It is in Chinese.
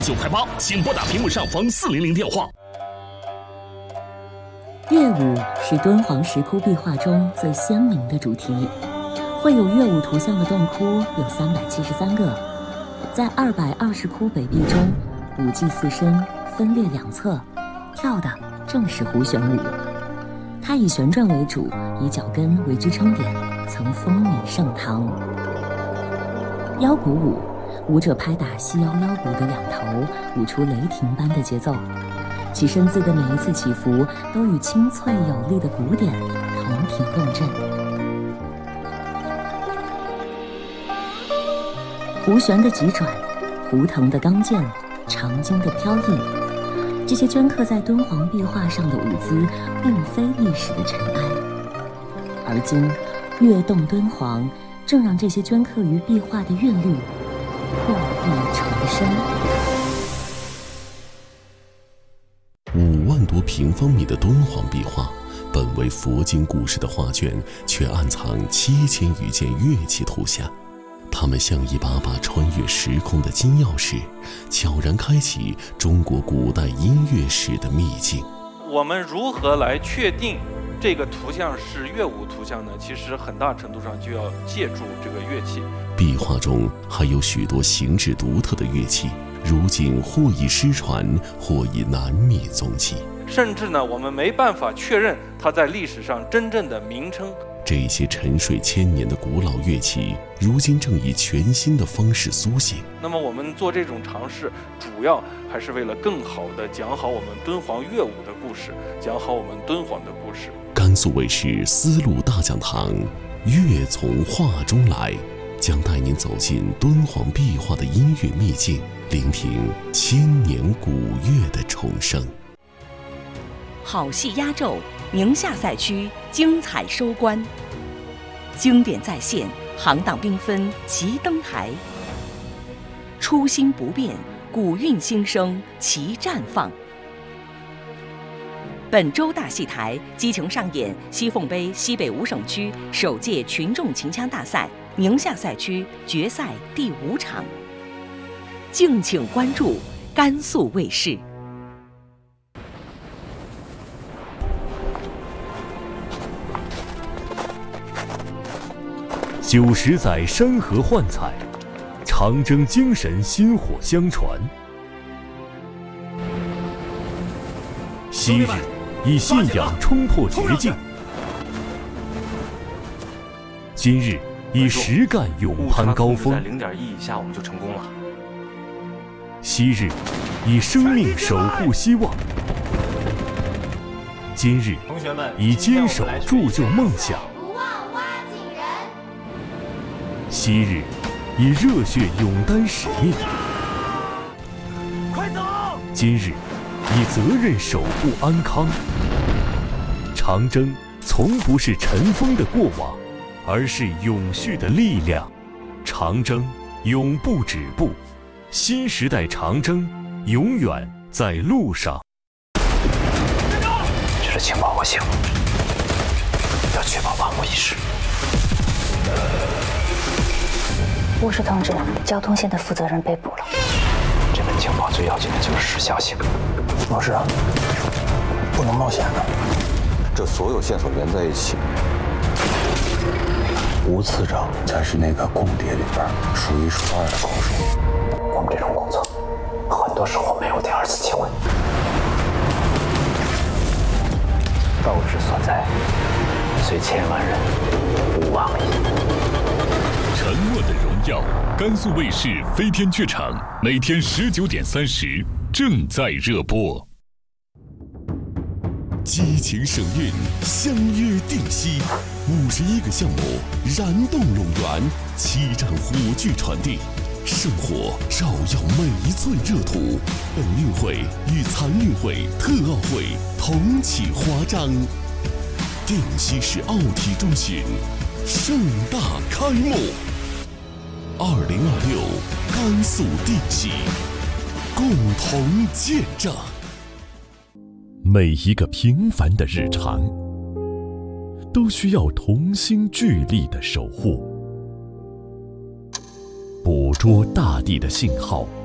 9块8，请拨打屏幕上方400电话。 乐舞是敦煌石窟壁画中最鲜明的主题，绘有乐舞图像的洞窟有373个，在220窟北壁中，5祭4身分列两侧，跳的正是胡旋舞。它以旋转为主，以脚跟为支撑点，曾风靡盛唐。腰鼓舞，舞者拍打细腰腰鼓的两头，舞出雷霆般的节奏，其身姿的每一次起伏都与清脆有力的鼓点同频共振。胡旋的急转，胡腾的刚健，长经的飘逸，这些镌刻在敦煌壁画上的舞姿并非历史的尘埃，而今跃动敦煌正让这些镌刻于壁画的韵律破壁重生。 5万多平方米的敦煌壁画，本为佛经故事的画卷，却暗藏7000余件乐器图像。它们像一把把穿越时空的金钥匙，悄然开启中国古代音乐史的秘境。 我们如何来确定这个图像是乐舞图像呢？其实很大程度上就要借助这个乐器。 壁画中还有许多形制独特的乐器，如今或已失传，或已难觅踪迹。 甚至呢，我们没办法确认它在历史上真正的名称。 这些沉睡1000年的古老乐器，如今正以全新的方式苏醒。 那么我们做这种尝试，主要还是为了更好地讲好我们敦煌乐舞的故事，讲好我们敦煌的故事。 甘肃卫视丝路大讲堂，乐从画中来，将带您走进敦煌壁画的音乐秘境，聆听千年古乐的重生。 好戏压轴，宁夏赛区精彩收官，经典再现，行当缤纷齐登台，初心不变，古韵新生齐绽放。本周大戏台激情上演西凤杯西北五省区首届群众秦腔大赛宁夏赛区决赛第5场，敬请关注甘肃卫视。 90载山河幻彩，长征精神薪火相传。昔日以信仰冲破绝境，今日以实干勇攀高峰。 在0.1以下，我们就成功了。 昔日以生命守护希望，今日以坚守铸就梦想。昔日以热血勇担使命， 快走！ 今日以责任守护安康。长征从不是尘封的过往，而是永续的力量。长征永不止步，新时代长征永远在路上。 这是情报我行，要确保万无一失。 巫师同志，交通线的负责人被捕了。 这份情报最要紧的就是时效性。 老师，不能冒险的。 这所有线索连在一起。 吴次长才是那个共谍里边数1数2的高手。 我们这种工作，很多时候没有第2次机会。道之所在，虽千万人，吾往矣。 沉默的荣耀，甘肃卫视飞天剧场每天19点30正在热播。 激情省运，相约定西，51个项目燃动陇园，7站火炬传递，圣火照耀每一寸热土。本运会与残运会、特奥会同起华章，定西市奥体中心盛大开幕。2026甘肃定西，共同见证。 每一个平凡的日常，都需要同心聚力的守护。捕捉大地的信号，